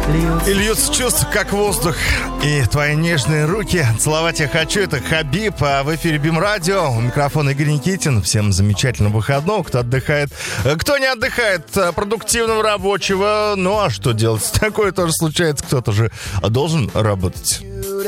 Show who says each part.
Speaker 1: И льются чувства, как воздух. И твои нежные руки. Целовать я хочу. Это Хабиб. А в эфире БИМ Радио. У микрофона Игорь Никитин. Всем замечательного выходного. Кто отдыхает. Кто не отдыхает. Продуктивного рабочего. Ну а что делать? Такое тоже случается. Кто-то же должен работать.